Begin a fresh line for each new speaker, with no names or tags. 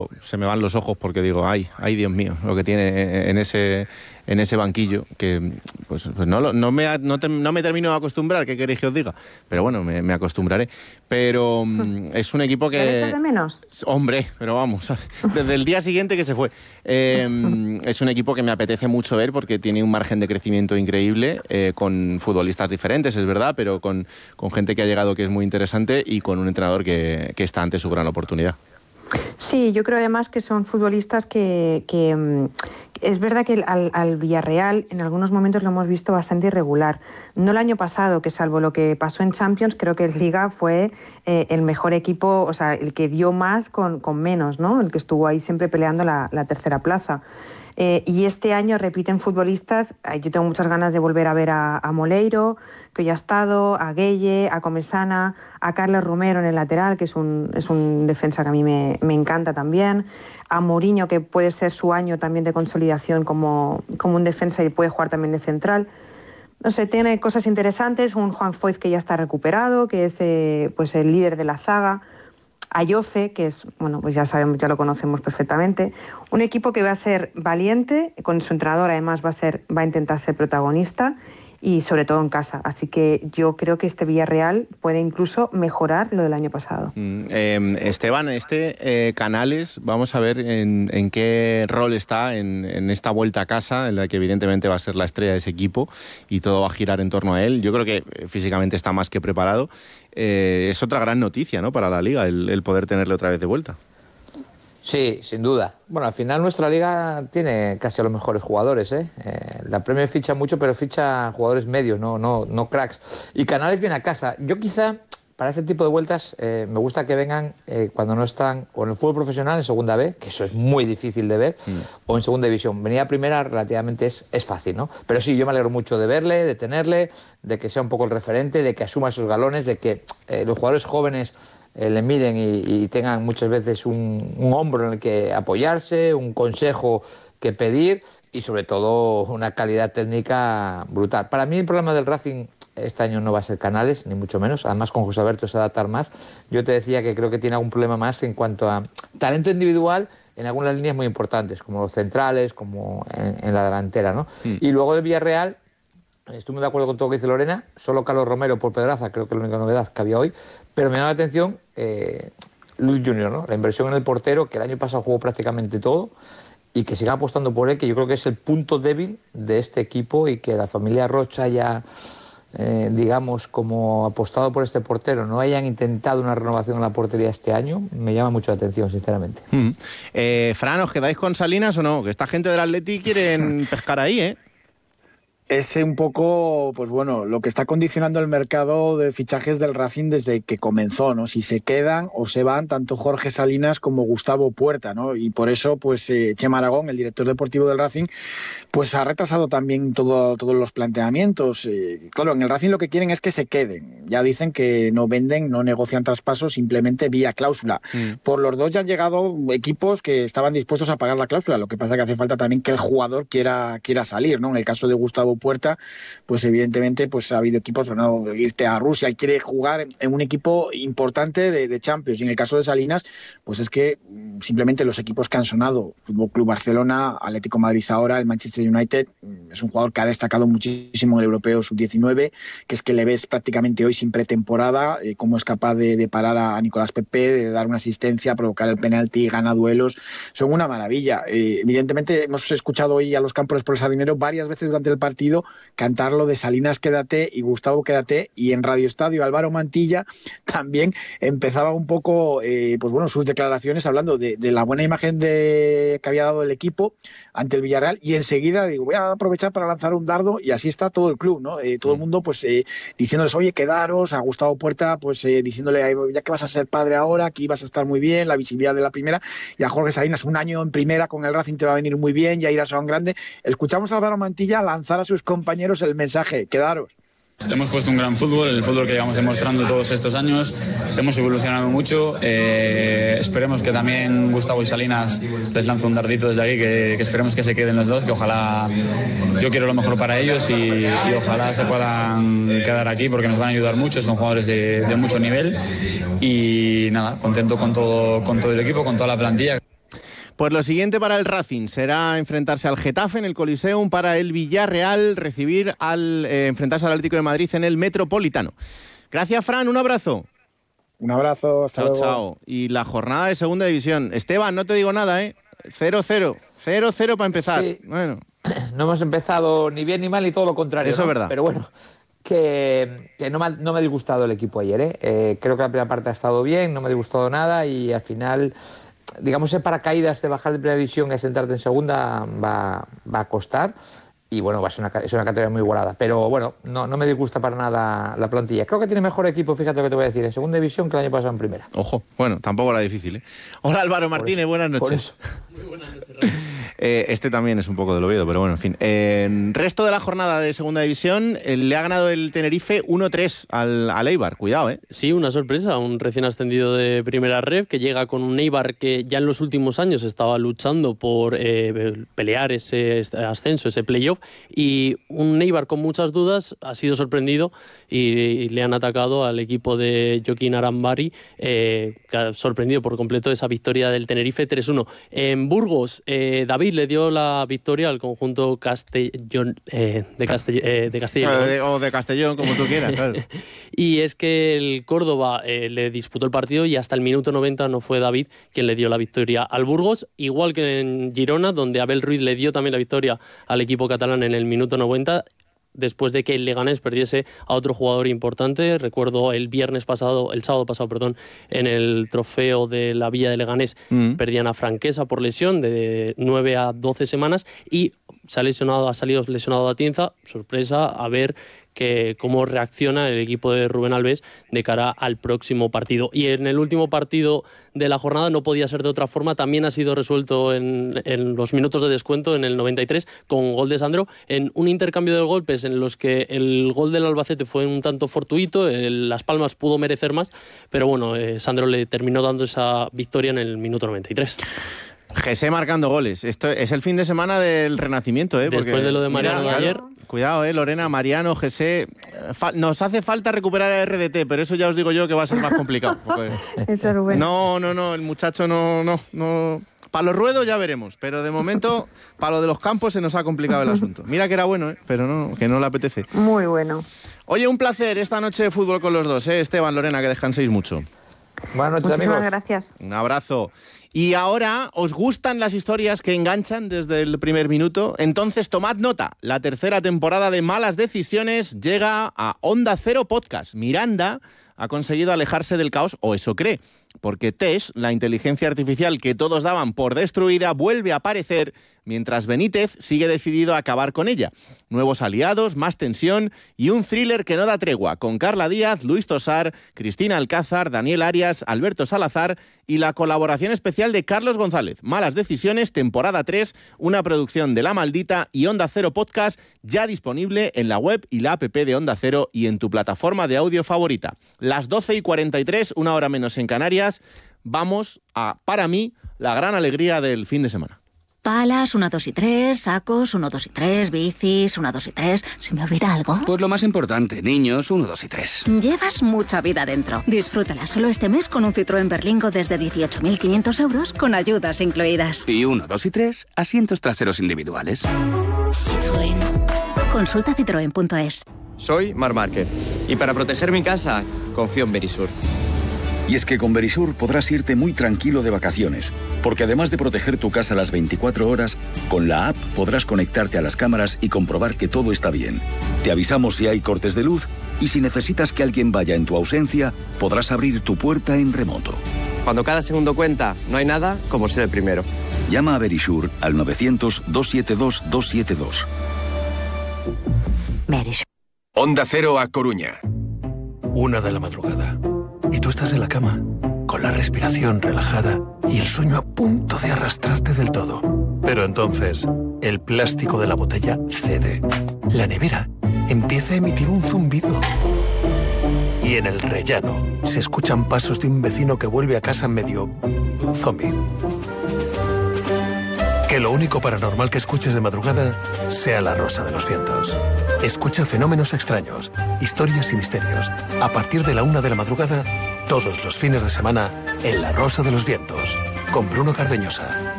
Se me van los ojos porque digo, ay Dios mío, lo que tiene en ese banquillo, que pues no me termino de acostumbrar, ¿qué queréis que os diga? Pero bueno, me acostumbraré. Pero es un equipo que...
¿Te echas de menos?
Hombre, pero vamos, desde el día siguiente que se fue. Es un equipo que me apetece mucho ver porque tiene un margen de crecimiento increíble, con futbolistas diferentes, es verdad, pero con gente que ha llegado que es muy interesante y con un entrenador que está ante su gran oportunidad.
Sí, yo creo además que son futbolistas que es verdad que al Villarreal en algunos momentos lo hemos visto bastante irregular. No el año pasado, que salvo lo que pasó en Champions, creo que en Liga fue el mejor equipo, o sea, el que dio más con menos, ¿no? El que estuvo ahí siempre peleando la tercera plaza. Y este año repiten futbolistas. Yo tengo muchas ganas de volver a ver a Moleiro, que ya ha estado, a Gueye, a Comesana, a Carlos Romero en el lateral, que es un defensa que a mí me encanta también, a Mourinho, que puede ser su año también de consolidación como un defensa y puede jugar también de central. No sé, tiene cosas interesantes, un Juan Foyth que ya está recuperado, que es pues el líder de la zaga, a Yoce, que es, bueno, pues ya sabemos, ya lo conocemos perfectamente. Un equipo que va a ser valiente, con su entrenador además va a intentar ser protagonista y sobre todo en casa. Así que yo creo que este Villarreal puede incluso mejorar lo del año pasado.
Esteban, Canales, vamos a ver en qué rol está en esta vuelta a casa, en la que evidentemente va a ser la estrella de ese equipo y todo va a girar en torno a él. Yo creo que físicamente está más que preparado. Es otra gran noticia, ¿no?, para la Liga, el poder tenerle otra vez de vuelta.
Sí, sin duda. Bueno, al final nuestra liga tiene casi a los mejores jugadores, ¿eh? La Premier ficha mucho, pero ficha jugadores medios, no cracks. Y Canales viene a casa. Yo quizá, para ese tipo de vueltas, me gusta que vengan cuando no están o en el fútbol profesional, en segunda B, que eso es muy difícil de ver, o en segunda división. Venir a primera relativamente es fácil, ¿no? Pero sí, yo me alegro mucho de verle, de tenerle, de que sea un poco el referente, de que asuma esos galones, de que los jugadores jóvenes le miren y tengan muchas veces un hombro en el que apoyarse, un consejo que pedir y sobre todo una calidad técnica brutal. Para mí el problema del Racing este año no va a ser Canales, ni mucho menos. Además con José Alberto se va a adaptar más. Yo te decía que creo que tiene algún problema más en cuanto a talento individual en algunas líneas muy importantes, como los centrales, como en la delantera, ¿no? Y luego de Villarreal, estoy muy de acuerdo con todo lo que dice Lorena, solo Carlos Romero por Pedraza, creo que es la única novedad que había hoy, pero me llama la atención Luis Junior, ¿no? La inversión en el portero, que el año pasado jugó prácticamente todo, y que sigan apostando por él, que yo creo que es el punto débil de este equipo, y que la familia Rocha haya, digamos, como apostado por este portero, no hayan intentado una renovación en la portería este año, me llama mucho la atención, sinceramente.
Fran, ¿os quedáis con Salinas o no? Que esta gente del Atleti quieren pescar ahí, ¿eh?
Es un poco, pues bueno, lo que está condicionando el mercado de fichajes del Racing desde que comenzó, ¿no? Si se quedan o se van tanto Jorge Salinas como Gustavo Puerta, ¿no? Y por eso, pues Chema Aragón, el director deportivo del Racing, pues ha retrasado también todos los planteamientos. Claro, en el Racing lo que quieren es que se queden. Ya dicen que no venden, no negocian traspasos, simplemente vía cláusula. Por los dos ya han llegado equipos que estaban dispuestos a pagar la cláusula. Lo que pasa es que hace falta también que el jugador quiera salir, ¿no? En el caso de Gustavo Puerta, pues evidentemente pues ha habido equipos, bueno, irte a Rusia, él quiere jugar en un equipo importante de Champions, y en el caso de Salinas, pues es que simplemente los equipos que han sonado, Fútbol Club Barcelona, Atlético de Madrid ahora, el Manchester United, es un jugador que ha destacado muchísimo en el Europeo Sub-19, que es que le ves prácticamente hoy sin pretemporada, cómo es capaz de parar a Nicolás Pepe, de dar una asistencia, provocar el penalti, gana duelos, son una maravilla. Evidentemente hemos escuchado hoy a los Campos por el Sardinero varias veces durante el partido cantarlo de Salinas quédate y Gustavo quédate, y en Radio Estadio Álvaro Mantilla también empezaba un poco pues bueno, sus declaraciones hablando de la buena imagen que había dado el equipo ante el Villarreal, y enseguida digo, voy a aprovechar para lanzar un dardo, y así está todo el club, ¿no? Todo el mundo pues diciéndoles, oye, quedaros, a Gustavo Puerta pues diciéndole, ya que vas a ser padre ahora, aquí vas a estar muy bien, la visibilidad de la primera, y a Jorge Salinas, un año en primera con el Racing te va a venir muy bien, ya irás a un grande. Escuchamos a Álvaro Mantilla lanzar a sus compañeros el mensaje, quedaros.
Hemos puesto un gran fútbol, el fútbol que llevamos demostrando todos estos años, hemos evolucionado mucho, esperemos que también Gustavo y Salinas les lance un dardito desde aquí, que esperemos que se queden los dos, que ojalá, yo quiero lo mejor para ellos y ojalá se puedan quedar aquí porque nos van a ayudar mucho, son jugadores de mucho nivel y nada, contento con todo el equipo, con toda la plantilla.
Pues lo siguiente para el Racing será enfrentarse al Getafe en el Coliseum, para el Villarreal enfrentarse al Atlético de Madrid en el Metropolitano. Gracias, Fran, un abrazo.
Un abrazo, hasta luego.
Chao. Y la jornada de segunda división. Esteban, no te digo nada, 0-0. 0-0 para empezar.
Sí.
Bueno.
No hemos empezado ni bien ni mal ni todo lo contrario.
Eso es verdad.
Pero bueno, que no me ha disgustado el equipo ayer. Creo que la primera parte ha estado bien, no me ha disgustado nada y al final, digamos, ese paracaídas de bajar de primera división y sentarte en segunda va a costar. Y bueno, es una categoría muy igualada. Pero bueno, no me disgusta para nada la plantilla. Creo que tiene mejor equipo, fíjate lo que te voy a decir, en segunda división que el año pasado en primera.
Ojo, bueno, tampoco era difícil, Hola, Álvaro Martínez, buenas noches.
Por eso.
Muy buenas noches, Raúl.
Este también es un poco del Oviedo, pero bueno, en fin. Resto de la jornada de segunda división, le ha ganado el Tenerife 1-3 al Eibar. Cuidado,
Sí, una sorpresa. Un recién ascendido de primera ref que llega con un Eibar que ya en los últimos años estaba luchando por pelear ese ascenso, ese playoff. Y un Eibar con muchas dudas ha sido sorprendido y le han atacado al equipo de Joaquín Arambari, que ha sorprendido por completo esa victoria del Tenerife 3-1. En Burgos, David le dio la victoria al conjunto Castellón, de Castellón.
O de Castellón, como tú quieras, claro.
Y es que el Córdoba le disputó el partido y hasta el minuto 90 no fue David quien le dio la victoria al Burgos, igual que en Girona, donde Abel Ruiz le dio también la victoria al equipo catalán en el minuto 90, después de que el Leganés perdiese a otro jugador importante. Recuerdo el sábado pasado, en el trofeo de la Villa de Leganés, perdían a Franquesa por lesión de 9 a 12 semanas y ha salido lesionado Atienza. Sorpresa, a ver cómo reacciona el equipo de Rubén Alves de cara al próximo partido. Y en el último partido de la jornada no podía ser de otra forma, también ha sido resuelto en los minutos de descuento, en el 93, con gol de Sandro, en un intercambio de golpes en los que el gol del Albacete fue un tanto fortuito, Las Palmas pudo merecer más, pero bueno, Sandro le terminó dando esa victoria en el minuto 93.
José marcando goles. Esto es el fin de semana del renacimiento,
Después de lo de Mariano de ayer.
Cuidado, Lorena, Mariano, José. Nos hace falta recuperar a RDT, pero eso ya os digo yo que va a ser más complicado.
Eso es bueno.
No, el muchacho no. Para los ruedos ya veremos, pero de momento, para lo de los campos se nos ha complicado el asunto. Mira que era bueno, pero no, que no le apetece.
Muy bueno.
Oye, un placer esta noche de fútbol con los dos, Esteban, Lorena, que descanséis mucho.
Buenas noches,
Muchísimas
amigos.
gracias.
Un abrazo. Y ahora, ¿os gustan las historias que enganchan desde el primer minuto? Entonces tomad nota. La tercera temporada de Malas Decisiones llega a Onda Cero Podcast. Miranda ha conseguido alejarse del caos, o eso cree, porque Tesh, la inteligencia artificial que todos daban por destruida, vuelve a aparecer mientras Benítez sigue decidido a acabar con ella. Nuevos aliados, más tensión y un thriller que no da tregua, con Carla Díaz, Luis Tosar, Cristina Alcázar, Daniel Arias, Alberto Salazar y la colaboración especial de Carlos González. Malas Decisiones, temporada 3, una producción de La Maldita y Onda Cero Podcast, ya disponible en la web y la app de Onda Cero y en tu plataforma de audio favorita. Las 12:43, una hora menos en Canarias, vamos a, para mí, la gran alegría del fin de semana.
Palas, 1, 2 y 3, sacos, 1, 2 y 3, bicis, 1, 2 y 3... ¿Se me olvida algo?
Pues lo más importante, niños, 1, 2 y 3.
Llevas mucha vida dentro. Disfrútala solo este mes con un Citroën Berlingo desde 18.500 euros con ayudas incluidas.
Y 1, 2 y 3, asientos traseros individuales.
Citroën. Consulta citroen.es.
Soy Marc Márquez y para proteger mi casa confío en Verisur.
Y es que con Verisur podrás irte muy tranquilo de vacaciones, porque además de proteger tu casa las 24 horas, con la app podrás conectarte a las cámaras y comprobar que todo está bien. Te avisamos si hay cortes de luz y si necesitas que alguien vaya en tu ausencia, podrás abrir tu puerta en remoto.
Cuando cada segundo cuenta, no hay nada como ser el primero.
Llama a Verisur al 900-272-272.
Verisur.
Onda Cero a Coruña.
1 de la madrugada. Y tú estás en la cama, con la respiración relajada y el sueño a punto de arrastrarte del todo. Pero entonces, el plástico de la botella cede. La nevera empieza a emitir un zumbido. Y en el rellano se escuchan pasos de un vecino que vuelve a casa medio zombie. Que lo único paranormal que escuches de madrugada sea La Rosa de los Vientos. Escucha fenómenos extraños, historias y misterios. A partir de la 1 de la madrugada, todos los fines de semana, en La Rosa de los Vientos, con Bruno Cardeñosa.